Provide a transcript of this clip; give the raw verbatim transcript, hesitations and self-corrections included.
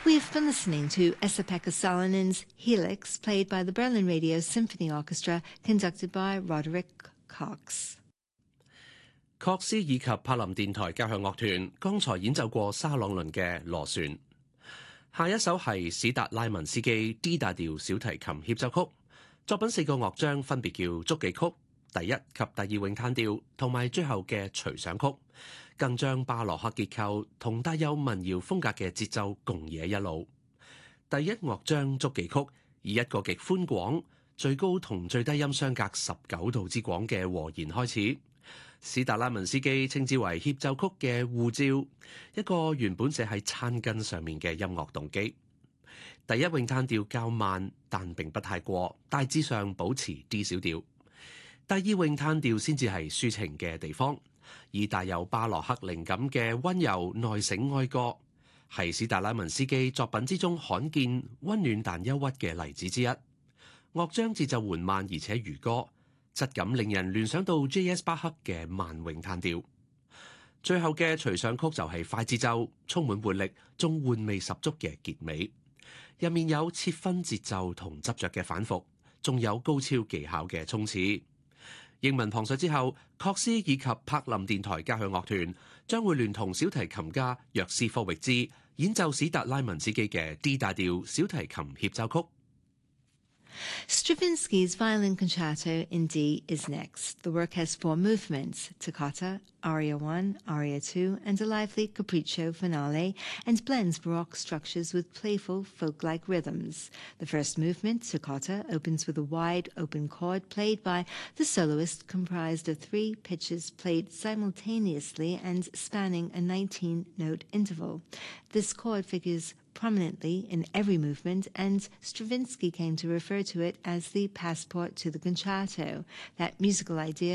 We have been listening to Esa-Pekka Salonin's Helix, played by the Berlin Radio Symphony Orchestra, conducted by Roderick Cox. 確斯以及柏林電台交響樂團剛才演奏過沙朗倫嘅螺旋。下一首係史達拉文斯基 D 大調小提琴協奏曲，作品四個樂章分別叫觸記曲、第一及第二詠嘆調同埋最後嘅隨想曲，更將巴洛克結構同帶有民謠風格嘅節奏共冶一路。第一樂章觸記曲以一個極寬廣、最高同最低音相隔十九度之廣嘅和弦開始。史達拉文斯基稱之為協奏曲嘅護照，一個原本寫喺餐巾上面嘅音樂動機。第一詠嘆調較慢，但並不太過，大致上保持 D 小調。第二詠嘆調先至係抒情嘅地方，以帶有巴洛克靈感嘅溫柔內省哀歌，係史達拉文斯基作品之中罕見溫暖但憂鬱嘅例子之一。樂章節奏緩慢而且如歌，質感令人聯想到 J S 巴克嘅慢詠嘆調。最後嘅隨想曲就係快節奏、充滿活力、仲玩味十足嘅結尾，入面有切分節奏同執着嘅反覆，仲有高超技巧嘅衝刺。英文旁述之後，確斯以及柏林電台交響樂團將會聯同小提琴家約斯科域茲演奏史達拉文斯基嘅 D 大調小提琴協奏曲。 Stravinsky's Violin Concerto in D is next. The work has four movements: toccata, aria one, aria two, and a lively capriccio finale, and blends Baroque structures with playful folk-like rhythms. The first movement, toccata, opens with a wide open chord played by the soloist, comprised of three pitches played simultaneously and spanning a nineteen-note interval. This chord figures prominently in every movement, and Stravinsky came to refer to it as the passport to the concerto. That musical idea